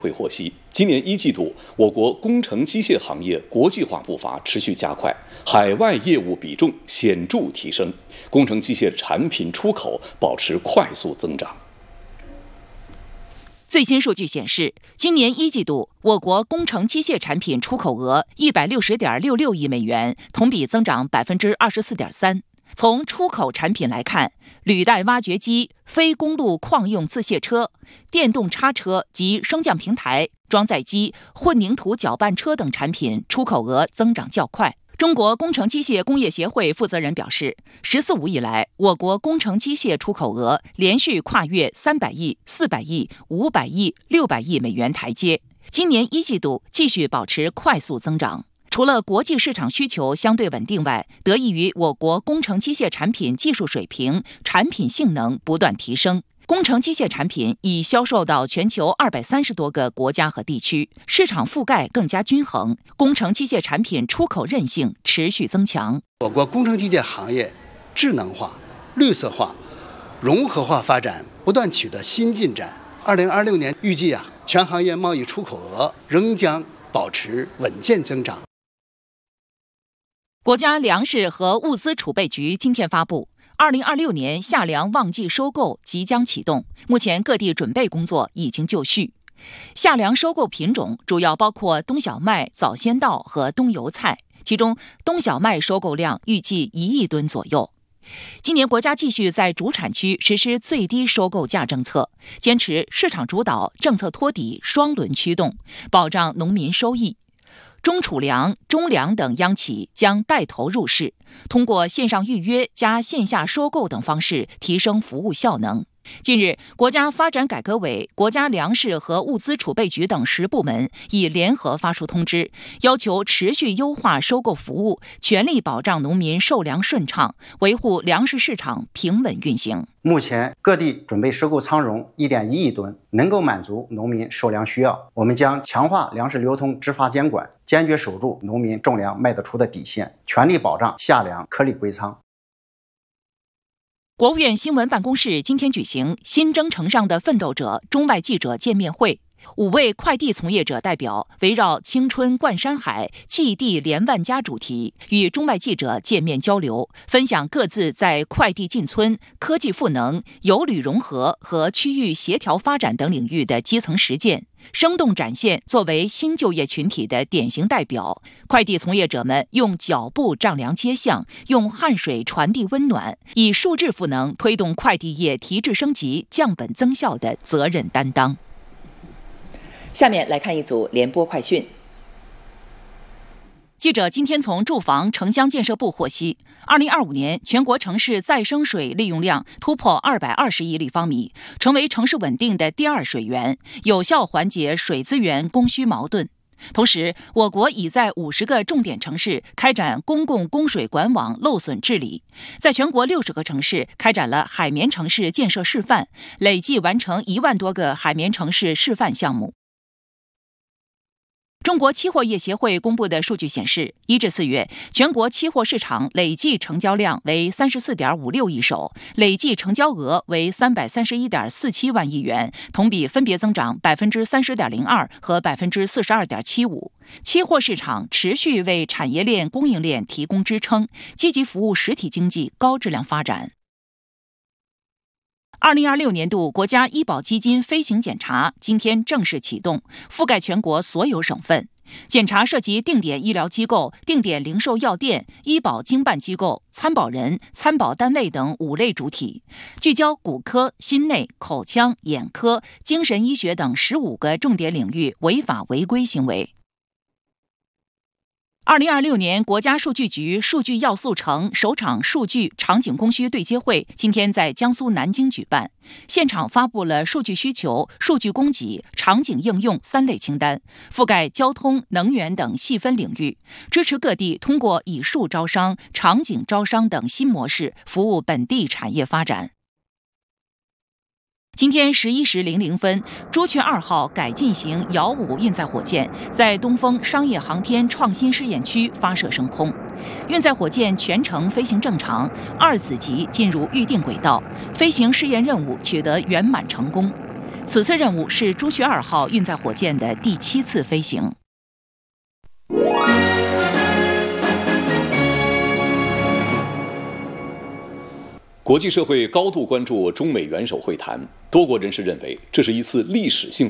会获悉，今年一季度，我国工程机械行业国际化步伐持续加快，海外业务比重显著提升，工程机械产品出口保持快速增长。 最新数据显示，今年一季度，我国工程机械产品出口额160.66亿美元，同比增长24.3%。从出口产品来看，履带挖掘机、非公路矿用自卸车、电动叉车及升降平台、装载机、混凝土搅拌车等产品出口额增长较快。中国工程机械工业协会负责人表示，“十四五”以来，我国工程机械出口额连续跨越300亿、400亿、500亿、600亿美元台阶，今年一季度继续保持快速增长。除了国际市场需求相对稳定外，得益于我国工程机械产品技术水平、产品性能不断提升，工程机械产品已销售到全球230多个国家和地区，市场覆盖更加均衡，工程机械产品出口韧性持续增强。 我国工程机械行业智能化、绿色化、融合化发展不断取得新进展。2026年预计全行业贸易出口额仍将保持稳健增长。 国家粮食和物资储备局今天发布，2026年夏粮旺季收购即将启动，目前各地准备工作已经就绪。夏粮收购品种主要包括冬小麦、早先稻和冬油菜，其中冬小麦收购量预计1亿吨左右。今年国家继续在主产区实施最低收购价政策，坚持市场主导、政策托底双轮驱动，保障农民收益。中储粮、中粮等央企将带头入市，通过线上预约加线下收购等方式提升服务效能。近日，国家发展改革委、国家粮食和物资储备局等10部门已联合发出通知，要求持续优化收购服务，全力保障农民售粮顺畅，维护粮食市场平稳运行。 目前各地准备收购仓容1.1亿吨，能够满足农民售粮需要。我们将强化粮食流通执法监管，坚决守住农民种粮卖得出的底线，全力保障夏粮颗粒归仓。 国务院新闻办公室今天举行新征程上的奋斗者中外记者见面会，5位快递从业者代表围绕青春贯山海、寄递连万家主题，与中外记者见面交流，分享各自在快递进村、科技赋能、有旅融合和区域协调发展等领域的基层实践，生动展现作为新就业群体的典型代表，快递从业者们用脚步丈量街巷，用汗水传递温暖，以数字赋能推动快递业提质升级、降本增效的责任担当。 下面来看一组联播快讯。 记者今天从住房城乡建设部获悉，2025年全国城市再生水利用量突破220亿立方米，成为城市稳定的第2水源，有效缓解水资源供需矛盾。同时，我国已在50个重点城市开展公共供水管网漏损治理，在全国60个城市开展了海绵城市建设示范，累计完成1万多个海绵城市示范项目。中国期货业协会公布的数据显示，1至4月，全国期货市场累计成交量为34.56亿手，累计成交额为331.47万亿元，同比分别增长30.02%和42.75%。期货市场持续为产业链、供应链提供支撑，积极服务实体经济高质量发展。2026年度国家医保基金飞行检查今天正式启动，覆盖全国所有省份。检查涉及定点医疗机构、定点零售药店、医保经办机构、参保人、参保单位等5类主体，聚焦骨科、心内、口腔、眼科、精神医学等15个重点领域违法违规行为。2026年国家数据局数据要素城首场数据场景供需对接会今天在江苏南京举办，现场发布了数据需求、数据供给、场景应用3类清单，覆盖交通、能源等细分领域，支持各地通过以数招商、场景招商等新模式服务本地产业发展。今天11时00分，朱雀2号改进型遥5运载火箭在东风商业航天创新试验区发射升空，运载火箭全程飞行正常，2子级进入预定轨道，飞行试验任务取得圆满成功。 此次任务是朱雀2号运载火箭的第7次飞行。 国际社会高度关注中美元首会谈，多国人士认为这是一次历史性